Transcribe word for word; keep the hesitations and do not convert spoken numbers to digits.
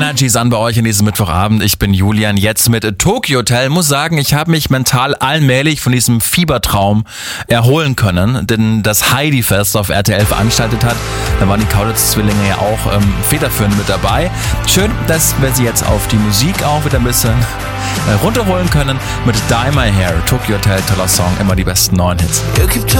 Energies an bei euch in diesem Mittwochabend. Ich bin Julian, jetzt mit Tokyo Hotel. Muss sagen, ich habe mich mental allmählich von diesem Fiebertraum erholen können, denn das Heidi-Fest auf R T L veranstaltet hat. Da waren die Kaulitz-Zwillinge ja auch ähm, federführend mit dabei. Schön, dass wir sie jetzt auf die Musik auch wieder ein bisschen äh, runterholen können mit Dye My Hair. Tokyo Hotel, toller Song, immer die besten neuen Hits.